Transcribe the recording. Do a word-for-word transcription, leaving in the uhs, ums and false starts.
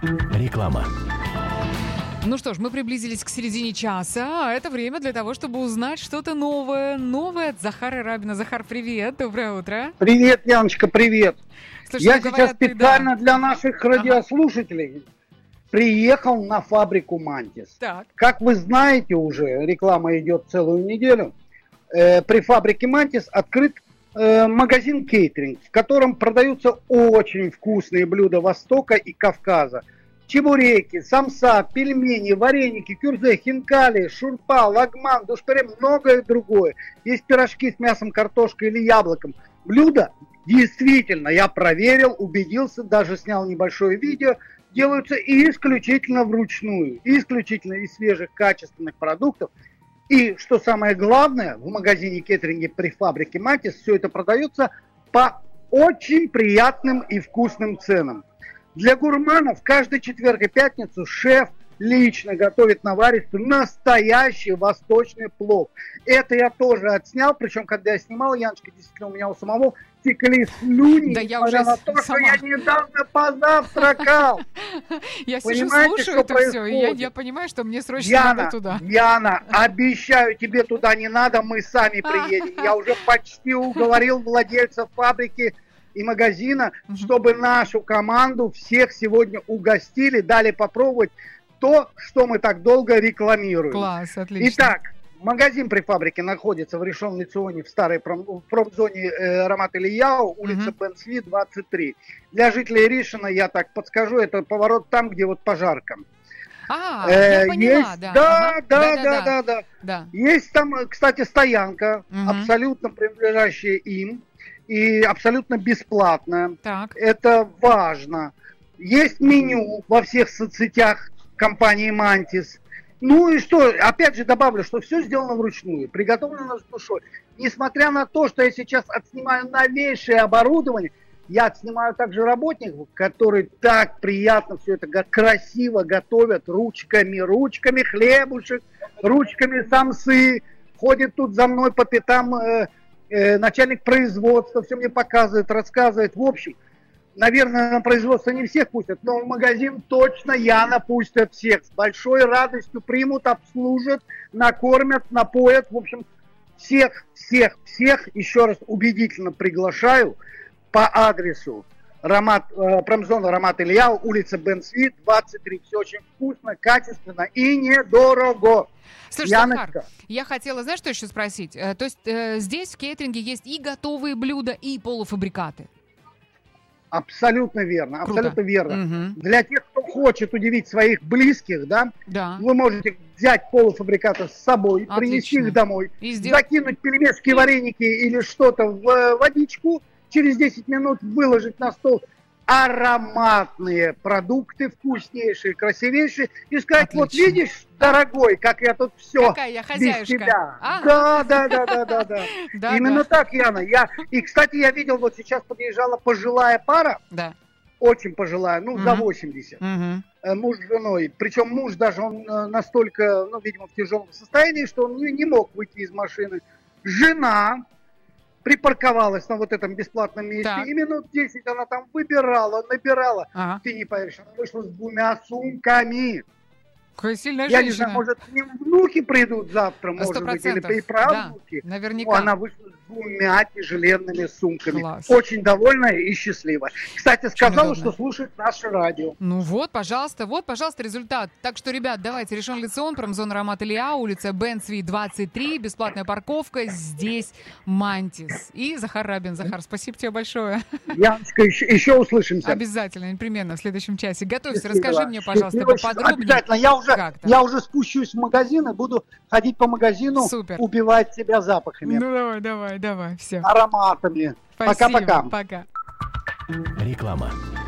Реклама. Ну что ж, мы приблизились к середине часа, а это время для того, чтобы узнать что-то новое. Новое от Захара Рабина. Захар, привет, доброе утро. Привет, Яночка, привет. Слушай, Я ну, сейчас говорят, ты, специально да. для наших радиослушателей ага. приехал на фабрику «Мантис». Так. Как вы знаете уже, реклама идет целую неделю, э, при фабрике «Мантис» открыт э, магазин кейтеринг, в котором продаются очень вкусные блюда Востока и Кавказа. Чебуреки, самса, пельмени, вареники, кюрзе, хинкали, шурпа, лагман, душпире, многое другое. Есть пирожки с мясом, картошкой или яблоком. Блюда действительно, я проверил, убедился, даже снял небольшое видео, делаются и исключительно вручную, и исключительно из свежих качественных продуктов. И, что самое главное, в магазине кейтеринга при фабрике «Мантис» все это продается по очень приятным и вкусным ценам. Для гурманов каждый четверг и пятницу шеф лично готовит наваристый настоящий восточный плов. Это я тоже отснял, причем когда я снимал, Яночка, действительно, у меня у самого текли слюни, да я несмотря уже на то, сама. что я недавно позавтракал. Я сижу, Понимаете, слушаю что это все, и я, происходит? я понимаю, что мне срочно Яна, надо туда. Яна, обещаю, тебе туда не надо, мы сами приедем. Я уже почти уговорил владельцев фабрики и магазина, чтобы нашу команду всех сегодня угостили, дали попробовать то, что мы так долго рекламируем. Класс, отлично. Итак, магазин при фабрике находится в Ришон-ле-Ционе, в старой пром- промзоне э, Рамат-эль-Яу, улица uh-huh. Бен-Цви, двадцать три. Для жителей Ришона, я так подскажу, это поворот там, где вот пожарка. А, э, я поняла, есть, да. Да, ага. да, да, да, да, да, да, да. Есть там, кстати, стоянка, uh-huh. абсолютно принадлежащая им. И абсолютно бесплатно. Так. Это важно. Есть меню во всех соцсетях компании «Мантис». Ну и что, опять же добавлю, что все сделано вручную, приготовлено с душой. Несмотря на то, что я сейчас отснимаю новейшее оборудование, я отснимаю также работников, которые так приятно все это красиво готовят ручками, ручками хлебушек, ручками самсы. Ходит тут за мной по пятам э, э, начальник производства, все мне показывает, рассказывает. В общем, наверное, на производство не всех пустят, но в магазин точно Яна пустят всех. С большой радостью примут, обслужат, накормят, напоят. В общем, всех, всех, всех еще раз убедительно приглашаю по адресу Рамат, э, промзона Рамат-эль-Яу, улица Бен-Цви, двадцать три. Все очень вкусно, качественно и недорого. Слушай, Яночка. Захар, я хотела, знаешь, что еще спросить? Э, то есть э, здесь в кейтеринге есть и готовые блюда, и полуфабрикаты? Абсолютно верно, Круто. абсолютно верно. Угу. Для тех, кто хочет удивить своих близких, да, Да. вы можете взять полуфабрикаты с собой, Отлично. принести их домой, И сделать... закинуть пельмешки, вареники или что-то в э, водичку, через десять минут выложить на стол ароматные продукты, вкуснейшие, красивейшие, и сказать: Отлично. вот видишь, дорогой, как я тут все Какая я без хозяюшка. тебя. Ага. Да, да, да, да, да, да. Да, Именно да. так, Яна. Я... И, кстати, я видел, вот сейчас подъезжала пожилая пара, Да. очень пожилая, ну, за Мгм. восемьдесят. Мгм. Э, Муж с женой. Причем муж даже он э, настолько, ну, видимо, в тяжелом состоянии, что он не, не мог выйти из машины. Жена припарковалась на вот этом бесплатном месте. Так. И минут десять она там выбирала, набирала. Ага. Ты не поверишь, она вышла с двумя сумками. Какая сильная Я женщина. не знаю, может, к ним внуки придут завтра, Сто может быть, или процентов. и правнуки. Да, наверняка. Ну, она вышла с двумя тяжеленными сумками. Класс. Очень довольная и счастливая. Кстати, сказала, удобно. что слушает наше радио. Ну вот, пожалуйста, вот, пожалуйста, результат. Так что, ребят, давайте, Ришон-ле-Цион, промзона Рамат-эль-Яу, улица Бен-Цви, двадцать три, бесплатная парковка, здесь «Мантис». И Захар Рабин. Захар, спасибо тебе большое. Яночка, еще, еще услышимся. Обязательно, непременно, в следующем часе. Готовься, Счастливо. расскажи мне, пожалуйста, Счастливо. поподробнее. Обязательно. Я уже, Как-то. я уже спущусь в магазин и буду ходить по магазину, Супер. убивать себя запахами, Ну давай, давай, давай, все. ароматами. Спасибо, Пока-пока. пока. Реклама.